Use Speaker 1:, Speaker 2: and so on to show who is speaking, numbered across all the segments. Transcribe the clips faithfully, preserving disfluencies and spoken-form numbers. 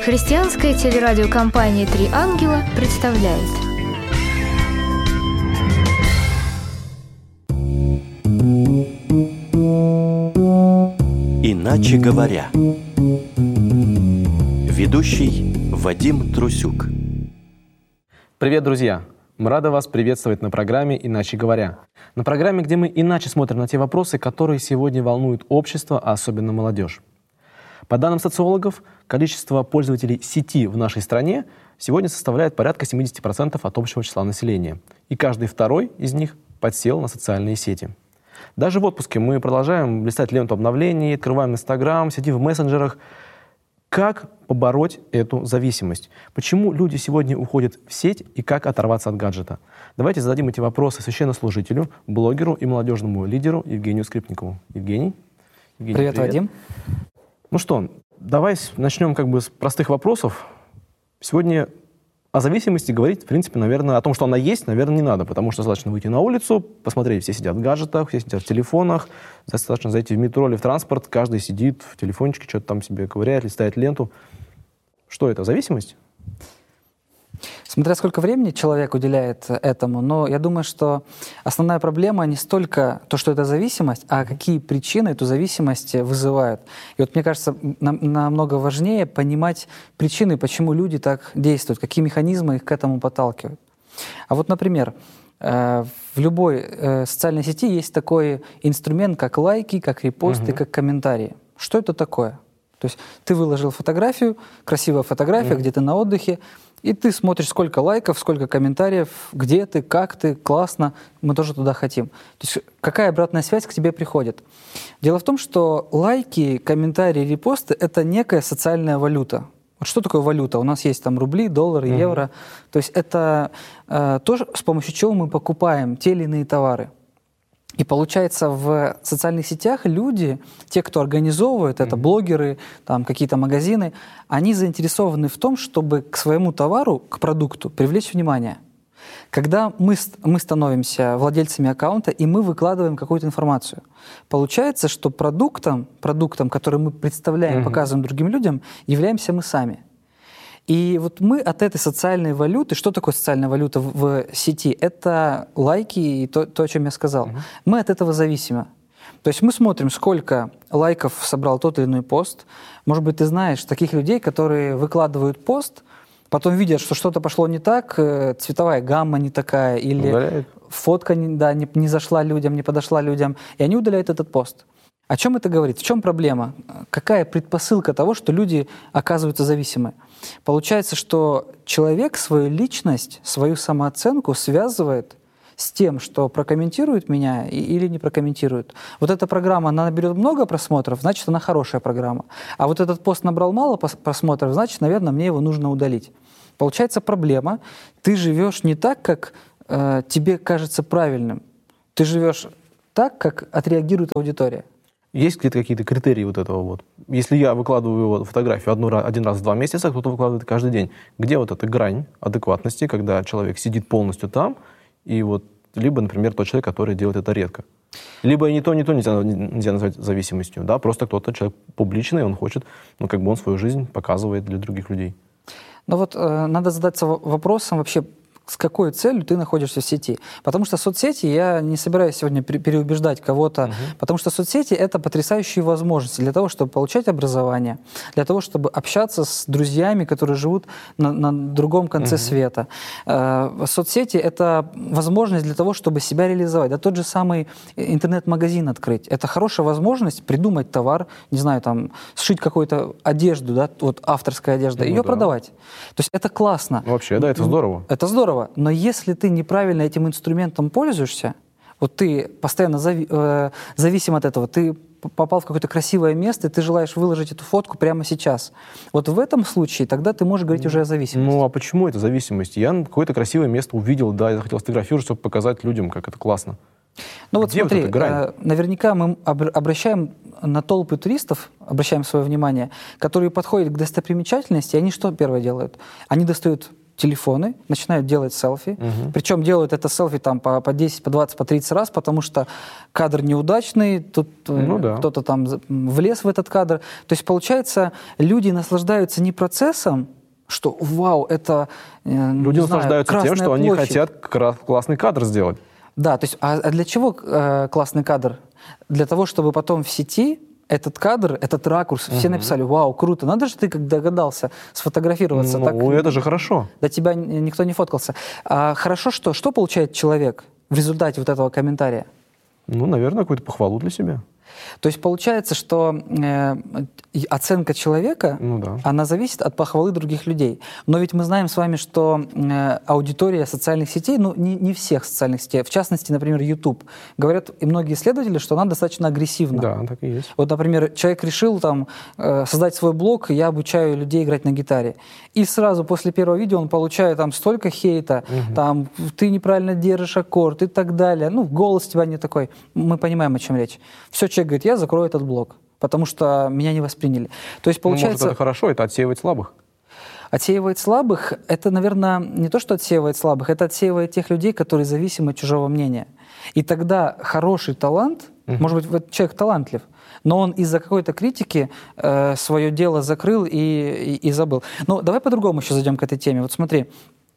Speaker 1: Христианская телерадиокомпания «Три ангела» представляет.
Speaker 2: Иначе говоря. Ведущий Вадим Трусюк.
Speaker 3: Привет, друзья! Мы рады вас приветствовать на программе «Иначе говоря». На программе, где мы иначе смотрим на те вопросы, которые сегодня волнуют общество, а особенно молодежь. По данным социологов, количество пользователей сети в нашей стране сегодня составляет порядка семьдесят процентов от общего числа населения. И каждый второй из них подсел на социальные сети. Даже в отпуске мы продолжаем листать ленту обновлений, открываем Инстаграм, сидим в мессенджерах. Как побороть эту зависимость? Почему люди сегодня уходят в сеть и как оторваться от гаджета? Давайте зададим эти вопросы священнослужителю, блогеру и молодежному лидеру Евгению Скрипникову. Евгений? Евгений
Speaker 4: привет, привет, Вадим.
Speaker 3: Ну что, давай начнем как бы с простых вопросов. Сегодня о зависимости говорить, в принципе, наверное, о том, что она есть, наверное, не надо, потому что достаточно выйти на улицу, посмотреть, все сидят в гаджетах, все сидят в телефонах, достаточно зайти в метро или в транспорт, каждый сидит в телефончике, что-то там себе ковыряет, листает ленту. Что это, зависимость?
Speaker 4: Смотря сколько времени человек уделяет этому, но я думаю, что основная проблема не столько то, что это зависимость, а какие причины эту зависимость вызывают. И вот мне кажется, нам, намного важнее понимать причины, почему люди так действуют, какие механизмы их к этому подталкивают. А вот, например, в любой социальной сети есть такой инструмент, как лайки, как репосты, угу. как комментарии. Что это такое? То есть ты выложил фотографию, красивая фотография, угу. где ты на отдыхе, и ты смотришь, сколько лайков, сколько комментариев, где ты, как ты, классно, мы тоже туда хотим. То есть какая обратная связь к тебе приходит? Дело в том, что лайки, комментарии, репосты — это некая социальная валюта. Вот что такое валюта? У нас есть там рубли, доллары, mm-hmm. евро. То есть это э, то, с помощью чего мы покупаем те или иные товары. И получается, в социальных сетях люди, те, кто организовывает это, mm-hmm. блогеры, там, какие-то магазины, они заинтересованы в том, чтобы к своему товару, к продукту привлечь внимание. Когда мы, мы становимся владельцами аккаунта, и мы выкладываем какую-то информацию, получается, что продуктом, продуктом, который мы представляем, mm-hmm. показываем другим людям, являемся мы сами. И вот мы от этой социальной валюты, что такое социальная валюта в, в сети? Это лайки и то, то, о чем я сказал. Uh-huh. Мы от этого зависимы. То есть мы смотрим, сколько лайков собрал тот или иной пост. Может быть, ты знаешь таких людей, которые выкладывают пост, потом видят, что что-то пошло не так, цветовая гамма не такая, или удаляет. Фотка не, да, не, не зашла людям, не подошла людям, и они удаляют этот пост. О чем это говорит? В чем проблема? Какая предпосылка того, что люди оказываются зависимы? Получается, что человек свою личность, свою самооценку связывает с тем, что прокомментирует меня или не прокомментирует. Вот эта программа, она наберет много просмотров, значит, она хорошая программа. А вот этот пост набрал мало просмотров, значит, наверное, мне его нужно удалить. Получается проблема. Ты живешь не так, как э, тебе кажется правильным. Ты живешь так, как отреагирует аудитория.
Speaker 3: Есть где-то какие-то критерии вот этого вот? Если я выкладываю фотографию одну, один раз в два месяца, кто-то выкладывает каждый день. Где вот эта грань адекватности, когда человек сидит полностью там, и вот либо, например, тот человек, который делает это редко? Либо и ни то, ни то нельзя, нельзя назвать зависимостью, да? Просто кто-то, человек публичный, он хочет, ну, как бы он свою жизнь показывает для других людей.
Speaker 4: Ну вот э, надо задаться вопросом вообще, с какой целью ты находишься в сети. Потому что соцсети, я не собираюсь сегодня переубеждать кого-то, uh-huh. потому что соцсети — это потрясающие возможности для того, чтобы получать образование, для того, чтобы общаться с друзьями, которые живут на, на другом конце uh-huh. света. Э, соцсети — это возможность для того, чтобы себя реализовать. Да тот же самый интернет-магазин открыть. Это хорошая возможность придумать товар, не знаю, там, сшить какую-то одежду, да, вот авторская одежда, ну, ее да. продавать. То есть это классно.
Speaker 3: Вообще, да, это здорово.
Speaker 4: Это здорово. Но если ты неправильно этим инструментом пользуешься, вот ты постоянно зави- э, зависим от этого, ты попал в какое-то красивое место, и ты желаешь выложить эту фотку прямо сейчас. Вот в этом случае тогда ты можешь говорить уже о зависимости.
Speaker 3: Ну а почему это зависимость? Я какое-то красивое место увидел, да, я захотел сфотографировать, чтобы показать людям, как это классно.
Speaker 4: Ну вот
Speaker 3: Где
Speaker 4: смотри,
Speaker 3: вот эта грань?
Speaker 4: э, наверняка мы об- обращаем на толпы туристов, обращаем свое внимание, которые подходят к достопримечательности, и они что первое делают? Они достают телефоны, начинают делать селфи. Угу. Причем делают это селфи там по, по десять, по двадцать, по тридцать раз, потому что кадр неудачный, тут ну, да. кто-то там влез в этот кадр. То есть, получается, люди наслаждаются не процессом, что вау, это
Speaker 3: люди наслаждаются тем, что площадь. Они хотят классный кадр сделать.
Speaker 4: Да, то есть, а, а для чего э, классный кадр? Для того, чтобы потом в сети этот кадр, этот ракурс, угу. все написали, вау, круто, надо же ты как догадался сфотографироваться.
Speaker 3: Ну, так, это же хорошо.
Speaker 4: До тебя никто не фоткался. А хорошо, что, что получает человек в результате вот этого комментария?
Speaker 3: Ну, наверное, какую-то похвалу для себя.
Speaker 4: То есть получается, что э, оценка человека, ну, да. она зависит от похвалы других людей. Но ведь мы знаем с вами, что э, аудитория социальных сетей, ну не, не всех социальных сетей, в частности, например, YouTube, говорят и многие исследователи, что она достаточно агрессивна.
Speaker 3: Да, так и есть.
Speaker 4: Вот, например, человек решил там э, создать свой блог, я обучаю людей играть на гитаре. И сразу после первого видео он получает там столько хейта, угу. там ты неправильно держишь аккорд и так далее. Ну, голос у тебя не такой. Мы понимаем, о чем речь. Все, человек говорит, я закрою этот блог, потому что меня не восприняли. То есть, получается...
Speaker 3: Ну, может, это хорошо, это отсеивать слабых?
Speaker 4: Отсеивает слабых, это, наверное, не то, что отсеивает слабых, это отсеивает тех людей, которые зависимы от чужого мнения. И тогда хороший талант, uh-huh. может быть, человек талантлив, но он из-за какой-то критики э, свое дело закрыл и, и, и забыл. Ну, давай по-другому еще зайдем к этой теме. Вот смотри,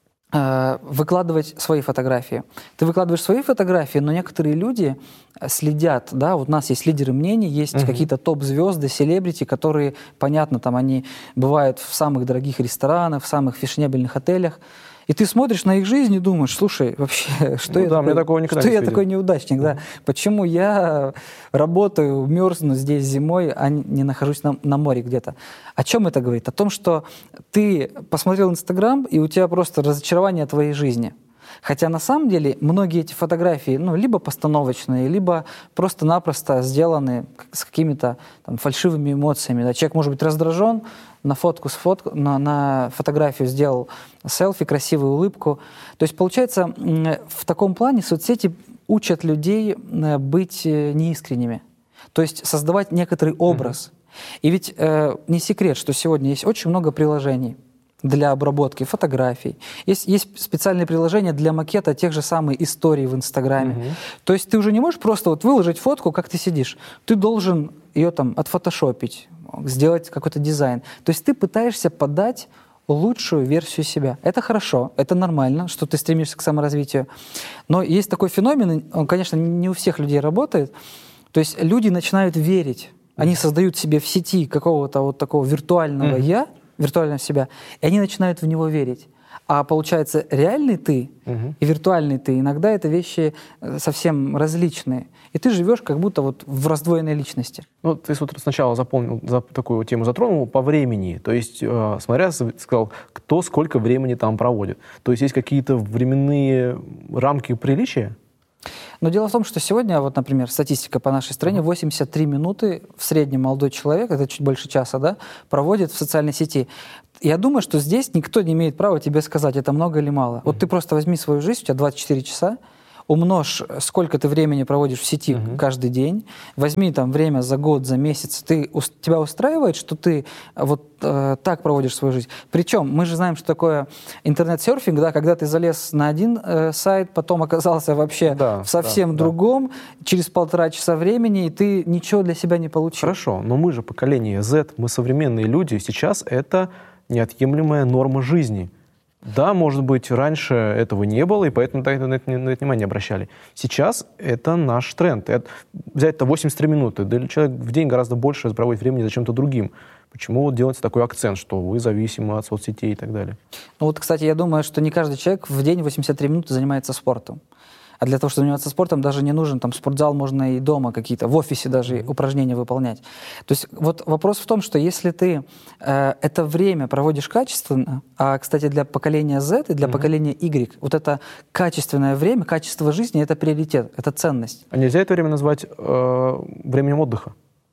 Speaker 4: э, выкладывать свои фотографии. Ты выкладываешь свои фотографии, но некоторые люди следят, да, вот у нас есть лидеры мнений, есть uh-huh. какие-то топ-звезды, селебрити, которые, понятно, там они бывают в самых дорогих ресторанах, в самых фешенебельных отелях, и ты смотришь на их жизнь и думаешь, слушай, вообще, что
Speaker 3: ну,
Speaker 4: я,
Speaker 3: да,
Speaker 4: такой,
Speaker 3: такого никогда
Speaker 4: что
Speaker 3: не
Speaker 4: я
Speaker 3: видел.
Speaker 4: такой неудачник, да? Почему я работаю, мерзну здесь зимой, а не нахожусь на, на море где-то? О чем это говорит? О том, что ты посмотрел Инстаграм, и у тебя просто разочарование от твоей жизни. Хотя на самом деле многие эти фотографии, ну, либо постановочные, либо просто-напросто сделаны с какими-то там фальшивыми эмоциями. Да? Человек может быть раздражен, на фотку, сфотку, на, на фотографию сделал селфи, красивую улыбку. То есть, получается, в таком плане соцсети учат людей быть неискренними. То есть создавать некоторый образ. Mm-hmm. И ведь э, не секрет, что сегодня есть очень много приложений для обработки фотографий. Есть, есть специальные приложения для макета тех же самых историй в Инстаграме. Mm-hmm. То есть ты уже не можешь просто вот выложить фотку, как ты сидишь. Ты должен ее там отфотошопить, сделать какой-то дизайн. То есть ты пытаешься подать лучшую версию себя. Это хорошо, это нормально, что ты стремишься к саморазвитию. Но есть такой феномен, он, конечно, не у всех людей работает. То есть люди начинают верить. Они создают себе в сети какого-то вот такого виртуального mm-hmm. «я», виртуального себя, и они начинают в него верить. А получается, реальный ты угу. и виртуальный ты, иногда это вещи совсем различные. И ты живешь как будто вот в раздвоенной личности.
Speaker 3: Ну, ты вот сначала запомнил, за такую тему затронул по времени. То есть, э, смотря, сказал, кто сколько времени там проводит. То есть есть какие-то временные рамки приличия?
Speaker 4: Но дело в том, что сегодня, вот, например, статистика по нашей стране, восемьдесят три минуты в среднем молодой человек, это чуть больше часа, да, проводит в социальной сети. Я думаю, что здесь никто не имеет права тебе сказать, это много или мало. Mm-hmm. Вот ты просто возьми свою жизнь, у тебя двадцать четыре часа, умножь, сколько ты времени проводишь в сети uh-huh. каждый день, возьми там время за год, за месяц, ты, у, тебя устраивает, что ты вот э, так проводишь свою жизнь? Причем мы же знаем, что такое интернет-серфинг, да, когда ты залез на один э, сайт, потом оказался вообще да, в совсем да, другом, да. через полтора часа времени, и ты ничего для себя не получил.
Speaker 3: Хорошо, но мы же поколение Z, мы современные люди, сейчас это неотъемлемая норма жизни. Да, может быть, раньше этого не было, и поэтому на это, на это, на это внимание не обращали. Сейчас это наш тренд. Это, взять-то восемьдесят три минуты, да, человек в день гораздо больше проводит времени за чем-то другим. Почему вот делается такой акцент, что вы зависимы от соцсетей и так далее?
Speaker 4: Ну вот, кстати, я думаю, что не каждый человек в день восемьдесят три минуты занимается спортом. А для того, чтобы заниматься спортом, даже не нужен там спортзал, можно и дома какие-то, в офисе даже упражнения выполнять. То есть вот вопрос в том, что если ты э, это время проводишь качественно, а, кстати, для поколения Z и для mm-hmm. поколения Y, вот это качественное время, качество жизни — это приоритет, это ценность.
Speaker 3: А нельзя это время назвать э, временем отдыха?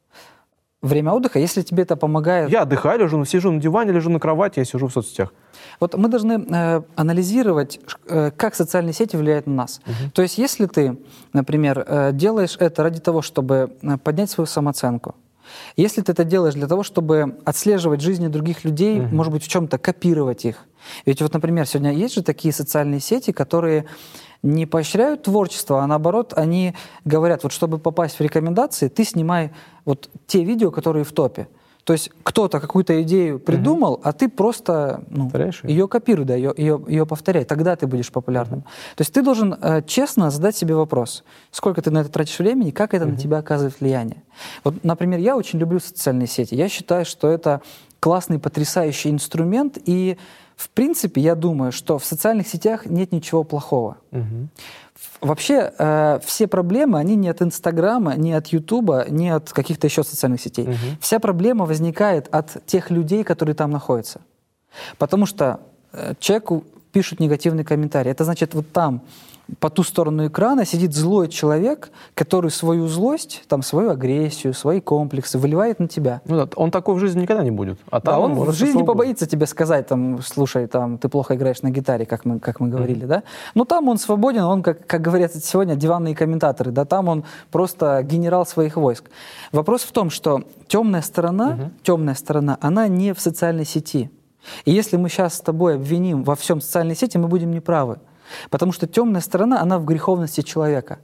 Speaker 4: Время отдыха, если тебе это помогает...
Speaker 3: Я отдыхаю, лежу, сижу на диване, лежу на кровати, я сижу в соцсетях.
Speaker 4: Вот мы должны э, анализировать, э, как социальные сети влияют на нас. Uh-huh. То есть если ты, например, э, делаешь это ради того, чтобы поднять свою самооценку, Если ты это делаешь для того, чтобы отслеживать жизни других людей,
Speaker 3: Мгм.
Speaker 4: может быть, в чем-то копировать их. Ведь вот, например, сегодня есть же такие социальные сети, которые не поощряют творчество, а наоборот, они говорят, вот чтобы попасть в рекомендации, ты снимай вот те видео, которые в топе. То есть кто-то какую-то идею придумал, а ты просто ну,
Speaker 3: Повторяешь её?
Speaker 4: ее копируй, да, ее, ее, ее повторяй, тогда ты будешь популярным. То есть ты должен э, честно задать себе вопрос, сколько ты на это тратишь времени, как это на тебя оказывает влияние. Вот, например, я очень люблю социальные сети. Я считаю, что это классный, потрясающий инструмент, и в принципе я думаю, что в социальных сетях нет ничего плохого.
Speaker 3: Мгм.
Speaker 4: Вообще э, все проблемы, они не от Инстаграма, не от Ютуба, не от каких-то еще социальных сетей.
Speaker 3: Мгм.
Speaker 4: Вся проблема возникает от тех людей, которые там находятся. Потому что э, человеку пишут негативный комментарий. Это значит, вот там, по ту сторону экрана, сидит злой человек, который свою злость, там, свою агрессию, свои комплексы выливает на тебя.
Speaker 3: Ну да, он такой в жизни никогда не будет. А
Speaker 4: Да,
Speaker 3: там
Speaker 4: он
Speaker 3: может
Speaker 4: в жизни
Speaker 3: что угодно.
Speaker 4: побоится тебе сказать, там, слушай, там, ты плохо играешь на гитаре, как мы, как мы говорили, да? Но там он свободен, он, как, как говорят сегодня диванные комментаторы, да, там он просто генерал своих войск. Вопрос в том, что темная сторона, темная сторона, она не в социальной сети. И если мы сейчас с тобой обвиним во всем социальной сети, мы будем неправы. Потому что темная сторона, она в греховности человека.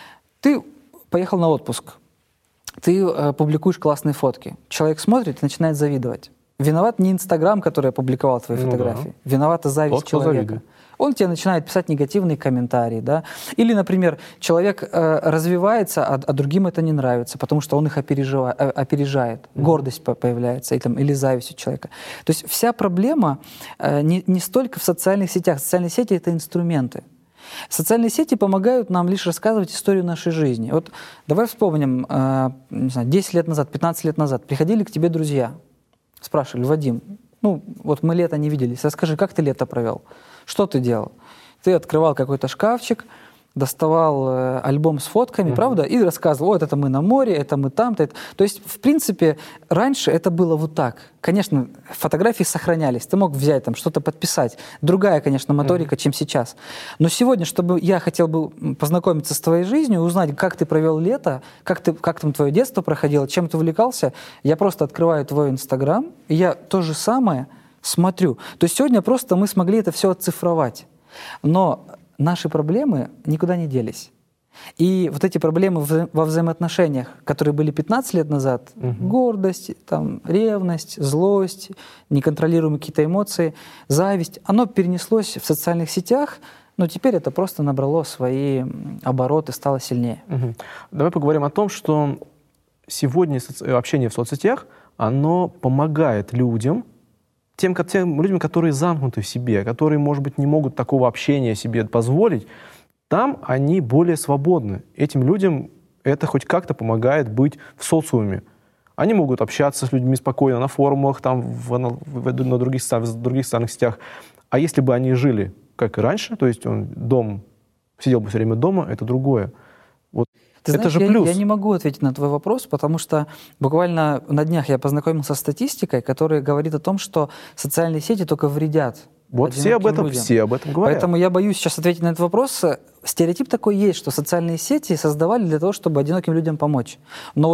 Speaker 4: Ты поехал на отпуск, ты э, публикуешь классные фотки. Человек смотрит и начинает завидовать. Виноват не Инстаграм, который опубликовал твои
Speaker 3: Ну
Speaker 4: фотографии. Виновата зависть
Speaker 3: Тот, кто
Speaker 4: человека.
Speaker 3: завидует.
Speaker 4: Он тебе начинает писать негативные комментарии. Да? Или, например, человек э, развивается, а, а другим это не нравится, потому что он их опережива- э, опережает. Mm-hmm. Гордость по- появляется, и, там, или зависть у человека. То есть вся проблема э, не, не столько в социальных сетях. Социальные сети — это инструменты. Социальные сети помогают нам лишь рассказывать историю нашей жизни. Вот давай вспомним, э, не знаю, десять лет назад, пятнадцать лет назад приходили к тебе друзья, спрашивали: Вадим, ну вот мы лето не виделись, расскажи, как ты лето провел? Что ты делал? Ты открывал какой-то шкафчик, доставал э, альбом с фотками, mm-hmm. правда, и рассказывал: вот это мы на море, это мы там-то. Это... То есть, в принципе, раньше это было вот так. Конечно, фотографии сохранялись, ты мог взять там что-то подписать. Другая, конечно, моторика, mm-hmm. чем сейчас. Но сегодня, чтобы я хотел бы познакомиться с твоей жизнью, узнать, как ты провел лето, как, ты, как там твое детство проходило, чем ты увлекался, я просто открываю твой Инстаграм, и я то же самое смотрю. То есть сегодня просто мы смогли это все оцифровать. Но наши проблемы никуда не делись. И вот эти проблемы вза- во взаимоотношениях, которые были пятнадцать лет назад, угу. гордость, там, ревность, злость, неконтролируемые какие-то эмоции, зависть, оно перенеслось в социальных сетях, но теперь это просто набрало свои обороты, стало сильнее.
Speaker 3: Угу. Давай поговорим о том, что сегодня соци- общение в соцсетях, оно помогает людям, Тем, тем людям, которые замкнуты в себе, которые, может быть, не могут такого общения себе позволить, там они более свободны. Этим людям это хоть как-то помогает быть в социуме. Они могут общаться с людьми спокойно на форумах, там, в, на, в, на других, в других социальных сетях. А если бы они жили, как и раньше, то есть он дом, сидел бы все время дома, это другое. Вот.
Speaker 4: Ты
Speaker 3: это
Speaker 4: знаешь,
Speaker 3: же
Speaker 4: я,
Speaker 3: плюс.
Speaker 4: Я не могу ответить на твой вопрос, потому что буквально на днях я познакомился с статистикой, которая говорит о том, что социальные сети только вредят.
Speaker 3: Вот все об этом,
Speaker 4: людям.
Speaker 3: все об этом говорят.
Speaker 4: Поэтому я боюсь сейчас ответить на этот вопрос. Стереотип такой есть, что социальные сети создавали для того, чтобы одиноким людям помочь. Но